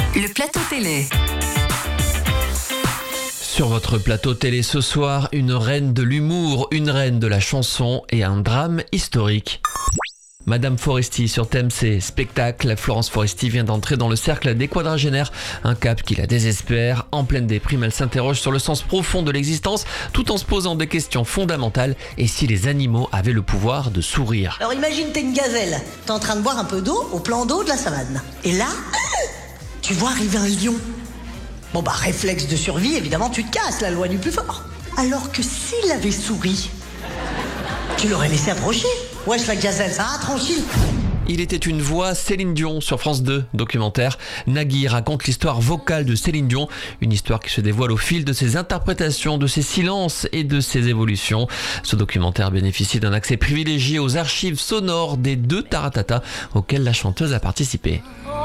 Le plateau télé. Sur votre plateau télé ce soir, une reine de l'humour, une reine de la chanson et un drame historique. Madame Foresti sur TMC, spectacle. Florence Foresti vient d'entrer dans le cercle des quadragénaires, un cap qui la désespère. En pleine déprime, elle s'interroge sur le sens profond de l'existence tout en se posant des questions fondamentales. Et si les animaux avaient le pouvoir de sourire? Alors imagine t'es une gazelle, t'es en train de boire un peu d'eau au plan d'eau de la savane. Et là, tu vois arriver un lion. Bon bah réflexe de survie, évidemment tu te casses, la loi du plus fort. Alors que s'il avait souri, tu l'aurais laissé approcher. Wesh la gazelle, ça va tranquille. Il était une voix, Céline Dion sur France 2, documentaire. Nagui raconte l'histoire vocale de Céline Dion, une histoire qui se dévoile au fil de ses interprétations, de ses silences et de ses évolutions. Ce documentaire bénéficie d'un accès privilégié aux archives sonores des deux Taratata auxquelles la chanteuse a participé.